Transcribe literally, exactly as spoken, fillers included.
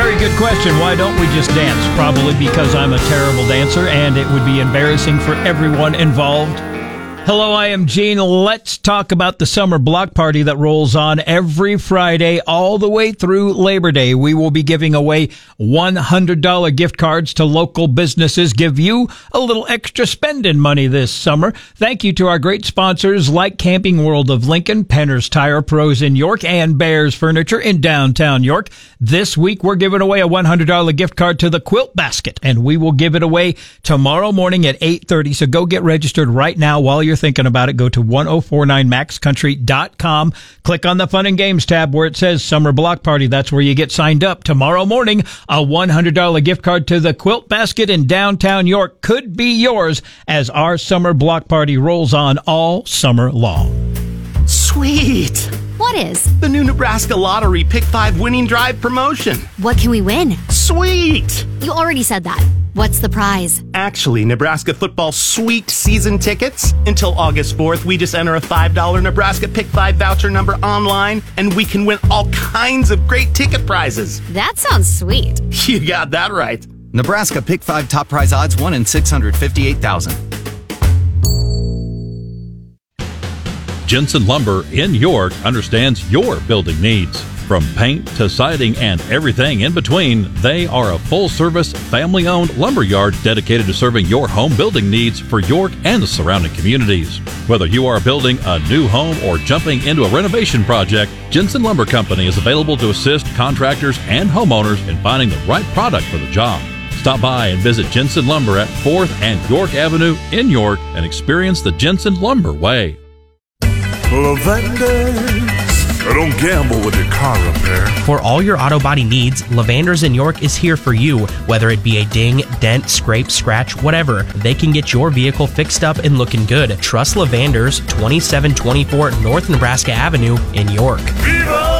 very good question. Why don't we just dance? Probably because I'm a terrible dancer and it would be embarrassing for everyone involved. Hello, I am Gene. Let's talk about the summer block party that rolls on every Friday all the way through Labor Day. We will be giving away one hundred dollars gift cards to local businesses, give you a little extra spending money this summer. Thank you to our great sponsors like Camping World of Lincoln, Penner's Tire Pros in York, and Bears Furniture in downtown York. This week, we're giving away a one hundred dollars gift card to the Quilt Basket, and we will give it away tomorrow morning at eight thirty. So go get registered right now while you're thinking about it. Go to ten forty-nine max country dot com. Click on the Fun and Games tab where it says Summer Block Party. That's where you get signed up. Tomorrow morning, a one hundred dollars gift card to the Quilt Basket in downtown York could be yours as our Summer Block Party rolls on all summer long. Sweet! What is? The new Nebraska Lottery Pick five Winning Drive promotion. What can we win? Sweet! You already said that. What's the prize? Actually, Nebraska football sweet season tickets. Until August fourth, we just enter a five dollars Nebraska Pick five voucher number online, and we can win all kinds of great ticket prizes. That sounds sweet. You got that right. Nebraska Pick five top prize odds one in six hundred fifty-eight thousand. Jensen Lumber in York understands your building needs. From paint to siding and everything in between, they are a full-service, family-owned lumber yard dedicated to serving your home building needs for York and the surrounding communities. Whether you are building a new home or jumping into a renovation project, Jensen Lumber Company is available to assist contractors and homeowners in finding the right product for the job. Stop by and visit Jensen Lumber at fourth and York Avenue in York and experience the Jensen Lumber way. Lavenders. Don't gamble with your car repair. For all your auto body needs, Lavenders in York is here for you. Whether it be a ding, dent, scrape, scratch, whatever, they can get your vehicle fixed up and looking good. Trust Lavenders, twenty-seven twenty-four North Nebraska Avenue in York. Viva